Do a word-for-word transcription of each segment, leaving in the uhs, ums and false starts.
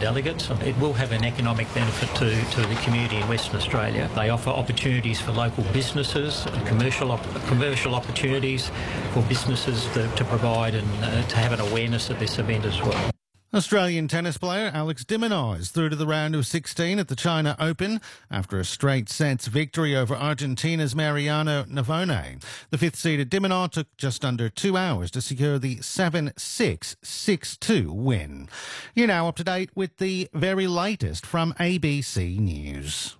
delegates. It will have an economic benefit to, to the community in Western Australia. They offer opportunities for local businesses, commercial op- commercial opportunities for businesses to, to provide and uh, to have an awareness of this event as well. Australian tennis player Alex de Minaur is through to the round of sixteen at the China Open after a straight sets victory over Argentina's Mariano Navone. The fifth-seeded de Minaur took just under two hours to secure the seven six, six two win. You're now up to date with the very latest from A B C News.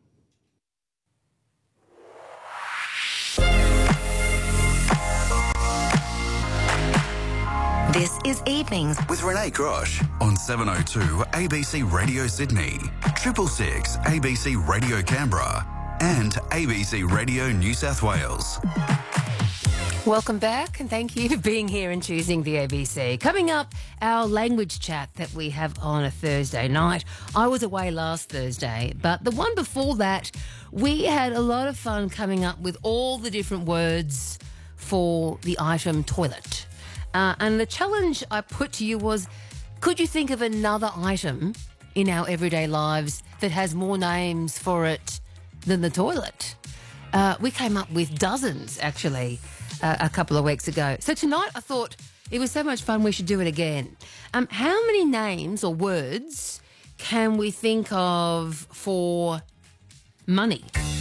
This is Evenings with Renee Grosh on seven oh two A B C Radio Sydney, Triple Six A B C Radio Canberra and A B C Radio New South Wales. Welcome back and thank you for being here and choosing the A B C. Coming up, our language chat that we have on a Thursday night. I was away last Thursday, but the one before that, we had a lot of fun coming up with all the different words for the item toilet. Uh, and the challenge I put to you was, could you think of another item in our everyday lives that has more names for it than the toilet? Uh, we came up with dozens, actually, uh, a couple of weeks ago. So tonight I thought it was so much fun we should do it again. Um, how many names or words can we think of for money?